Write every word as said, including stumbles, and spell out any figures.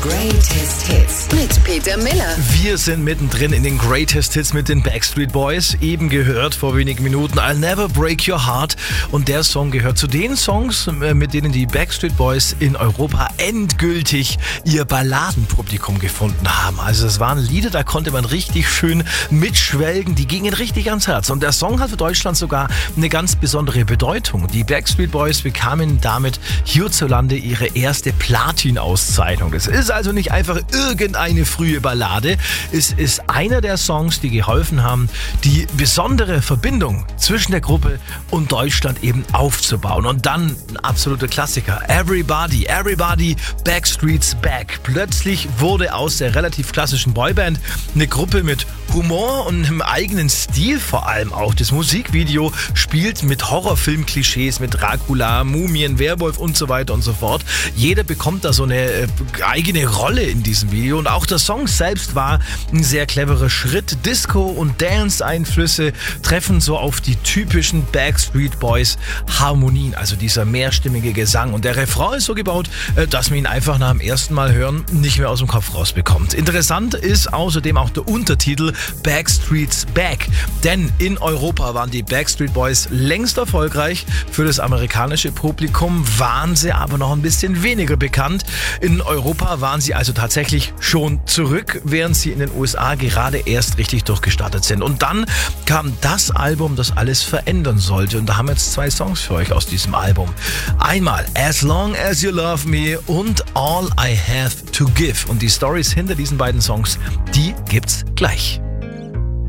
Greatest Hits mit Peter Miller. Wir sind mittendrin in den Greatest Hits mit den Backstreet Boys. Eben gehört vor wenigen Minuten I'll Never Break Your Heart. Und der Song gehört zu den Songs, mit denen die Backstreet Boys in Europa endgültig ihr Balladenpublikum gefunden haben. Also es waren Lieder, da konnte man richtig schön mitschwelgen. Die gingen richtig ans Herz. Und der Song hat für Deutschland sogar eine ganz besondere Bedeutung. Die Backstreet Boys bekamen damit hierzulande ihre erste Platin-Auszeichnung. Das ist also nicht einfach irgendeine frühe Ballade. Es ist einer der Songs, die geholfen haben, die besondere Verbindung zwischen der Gruppe und Deutschland eben aufzubauen. Und dann ein absoluter Klassiker. Everybody, Everybody, Backstreet's Back. Plötzlich wurde aus der relativ klassischen Boyband eine Gruppe mit Humor und einem eigenen Stil vor allem auch. Das Musikvideo spielt mit Horrorfilm-Klischees, mit Dracula, Mumien, Werwolf und so weiter und so fort. Jeder bekommt da so eine äh, eigene Rolle in diesem Video und auch der Song selbst war ein sehr cleverer Schritt. Disco- und Dance-Einflüsse treffen so auf die typischen Backstreet Boys Harmonien, also dieser mehrstimmige Gesang. Und der Refrain ist so gebaut, äh, dass man ihn einfach nach dem ersten Mal hören nicht mehr aus dem Kopf rausbekommt. Interessant ist außerdem auch der Untertitel Backstreet's Back, denn in Europa waren die Backstreet Boys längst erfolgreich. Für das amerikanische Publikum waren sie aber noch ein bisschen weniger bekannt. In Europa waren sie also tatsächlich schon zurück, während sie in den U S A gerade erst richtig durchgestartet sind. Und dann kam das Album, das alles verändern sollte. Und da haben wir jetzt zwei Songs für euch aus diesem Album. Einmal As Long As You Love Me und All I Have To Give. Und die Storys hinter diesen beiden Songs, die gibt's gleich.